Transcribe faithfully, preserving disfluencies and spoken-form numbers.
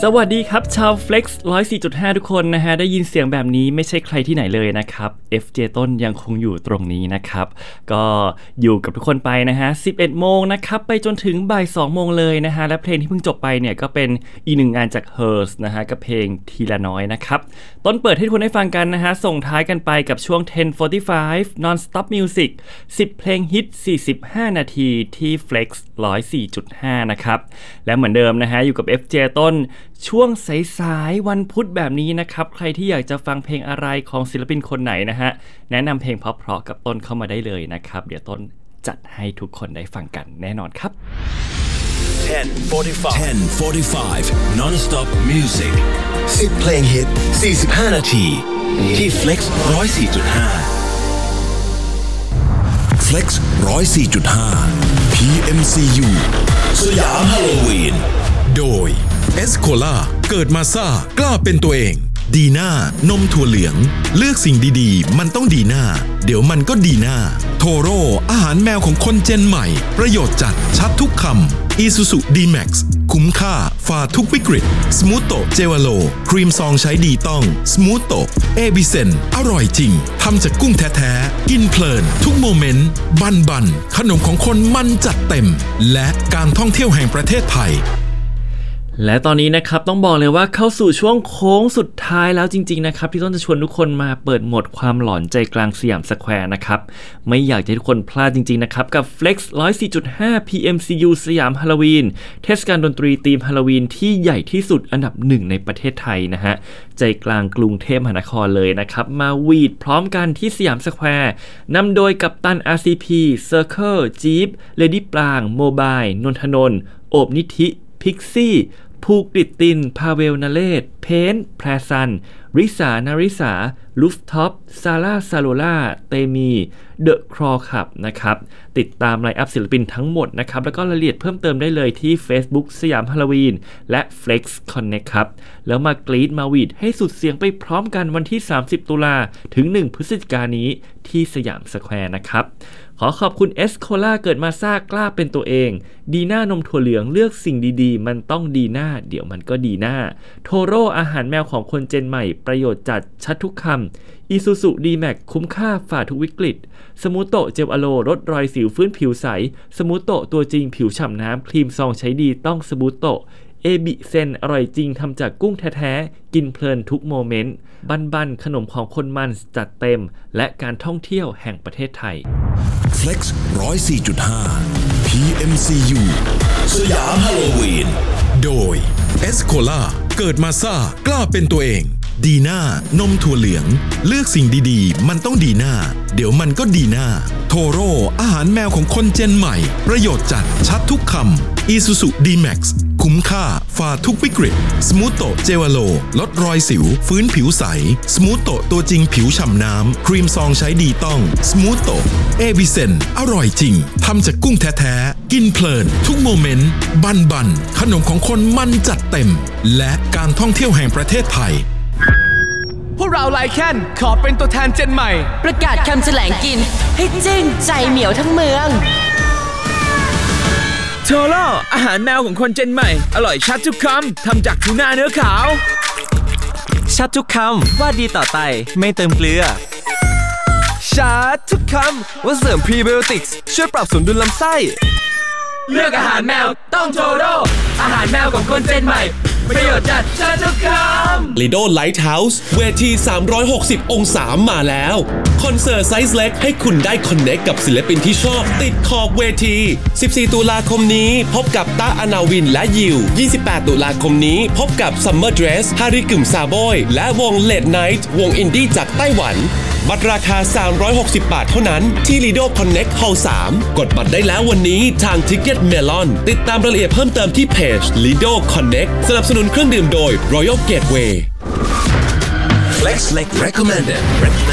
วัสดีครับชาว Flex หนึ่งร้อยสี่จุดห้า ทุกคนนะฮะได้ยินเสียงแบบนี้ไม่ใช่ใครที่ไหนเลยนะครับ เอฟ เจ ต้นยังคงอยู่ตรงนี้นะครับก็อยู่กับทุกคนไปนะฮะ สิบเอ็ดโมงนะครับไปจนถึงบ่ายสองโมงเลยนะฮะและเพลงที่เพิ่งจบไปเนี่ยก็เป็นอีกหนึ่งงานจาก Hers นะฮะกับเพลงทีละน้อยนะครับต้นเปิดให้ทุกคนได้ฟังกันนะฮะส่งท้ายกันไปกับช่วง สิบ สี่สิบห้า Non-Stop Music สิบเพลงฮิตสี่สิบห้านาทีที่ Flex หนึ่งร้อยสี่จุดห้า นะครับและเหมือนเดิมนะฮะอยู่กับ เอฟ เจ ต้นช่วงสายๆวันพุธแบบนี้นะครับใครที่อยากจะฟังเพลงอะไรของศิลปินคนไหนนะฮะแนะนำเพลงเพราะๆกับต้นเข้ามาได้เลยนะครับเดี๋ยวต้นจัดให้ทุกคนได้ฟังกันแน่นอนครับสิบ forty-five Non-Stop Music สิบเพลงฮิตสี่สิบห้านาทีที่ Flex หนึ่งร้อยสี่จุดห้า Flex หนึ่งร้อยสี่จุดห้า พี เอ็ม ซี ยู สยามฮาโลวีนโดยเอสโคล่าเกิดมาซ่ากล้าเป็นตัวเองดีน่านมถั่วเหลืองเลือกสิ่งดีๆมันต้องดีน่าเดี๋ยวมันก็ดีน่าโทโร่อาหารแมวของคนเจนใหม่ประโยชน์จัดชัดทุกคำ Isuzu D-Max คุ้มค่าฝ่าทุกวิกฤตสมูทโตเจวาโลครีมซองใช้ดีต้องสมูทโตเอบิเซนอร่อยจริงทำจากกุ้งแท้ๆกินเพลินทุกโมเมนต์บันบันขนมของคนมันจัดเต็มและการท่องเที่ยวแห่งประเทศไทยและตอนนี้นะครับต้องบอกเลยว่าเข้าสู่ช่วงโค้งสุดท้ายแล้วจริงๆนะครับที่ต้นจะชวนทุกคนมาเปิดโหมดความหลอนใจกลางสยามสแควร์นะครับไม่อยากให้ทุกคนพลาดจริงๆนะครับกับ Flex หนึ่งร้อยสี่จุดห้า พี เอ็ม ซี ยู สยามฮาโลวีนเทศกาลดนตรีธีมฮาโลวีนที่ใหญ่ที่สุดอันดับหนึ่งในประเทศไทยนะฮะใจกลางกรุงเทพมหานครเลยนะครับมาวีดพร้อมกันที่สยามสแควร์นำโดยกัปตัน อาร์ ซี พี Circle Jeep Lady ปราง Mobile นนทนนท์โอบนิธิพิกซี่ภูกฤตตินพาเวลนเรศเพนแพรซันริสานาริสาลูฟท็อปซาร่าซาโลล่าเตมีเดอะครอคับนะครับติดตามไลน์อัพศิลปินทั้งหมดนะครับแล้วก็รายละเอียดเพิ่มเติมได้เลยที่ Facebook สยามฮาโลวีนและ Flex Connect ครับแล้วมากรีดมาวีดให้สุดเสียงไปพร้อมกันวันที่สามสิบตุลาถึงหนึ่งพฤศจิกายนนี้ที่สยามสแควร์นะครับขอขอบคุณเอสโคล่าเกิดมาซ่ากล้าเป็นตัวเองดีน่านมถั่วเหลืองเลือกสิ่งดีๆมันต้องดีน่าเดี๋ยวมันก็ดีน่าโทโร่อาหารแมวของคนเจนใหม่ประโยชน์จัดชัดทุกคำอีซูซูดีแม็กคุ้มค่าฝ่าทุกวิกฤตสมูโตเจลอะโลลดรอยสิวฟื้นผิวใสสมูโตตัวจริงผิวฉ่ำน้ำครีมซองใช้ดีต้องสมูโตเอบิเซนอร่อยจริงทำจากกุ้งแท้ๆกินเพลินทุกโมเมนต์บันบันขนมของคนมันจัดเต็มและการท่องเที่ยวแห่งประเทศไทย Flex หนึ่งร้อยสี่จุดห้า พี เอ็ม ซี ยู สยามฮาโลวีนโดยเอสโคล่าเกิดมาซ่ากล้าเป็นตัวเองดีน่านมถั่วเหลืองเลือกสิ่งดีๆมันต้องดีน่าเดี๋ยวมันก็ดีน่าโทโร่อาหารแมวของคนเจนใหม่ประโยชน์จัดชัดทุกคำ Isuzu D-Max คุ้มค่าฝ่าทุกวิกฤตสมูทโตเจวาโลลดรอยสิวฟื้นผิวใสสมูทโตตัวจริงผิวฉ่ำน้ำครีมซองใช้ดีต้องสมูทโตเอบิเซนอร่อยจริงทำจากกุ้งแท้ๆกินเพลินทุกโมเมนต์บันบันขนมของคนมันจัดเต็มและการท่องเที่ยวแห่งประเทศไทยพวกเราไลแคนขอเป็นตัวแทนเจนใหม่ประกาศคำแถลงกินให้จึ้งใจเหมียวทั้งเมืองโทโร่อาหารแมวของคนเจนใหม่อร่อยชัดทุกคำทำจากทูน่าเนื้อขาวชัดทุกคำว่าดีต่อไตไม่เติมเกลือชัดทุกคำว่าเสริมพรีไบโอติกส์ช่วยปรับสมดุลลำไส้เลือกอาหารแมวต้องโทโร่อาหารแมวของคนเจนใหม่ประโยชน์จัดชัดทุกคำ Lido Lighthouse เวทีสามร้อยหกสิบองศามาแล้วคอนเสิร์ตไซส์เล็กให้คุณได้คอนเนคกับศิลปินที่ชอบติดขอบเวทีสิบสี่ตุลาคมนี้พบกับต้าอนาวินและยิวยี่สิบแปดตุลาคมนี้พบกับ Summer Dress ฮาริกึมซาโบยและวง Late Night วงอินดี้จากไต้หวันบัตรราคาสามร้อยหกสิบบาทเท่านั้นที่ Lido Connect Hall สามกดบัตรได้แล้ววันนี้ทาง Ticket Melon ติดตามรายละเอียดเพิ่มเติมที่เพจ Lido Connect สนับสนุนเครื่องดื่มโดย Royal Gateway Flex Recommended